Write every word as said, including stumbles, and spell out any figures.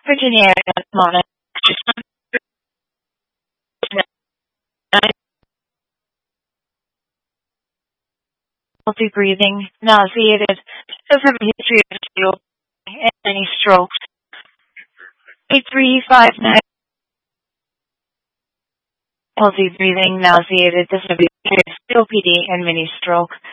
Virginia area, Mona. Difficulty breathing, nauseated, does have a history of stroke and any strokes. eight three five nine, difficulty breathing, nauseated, does have a history of C O P D and mini stroke.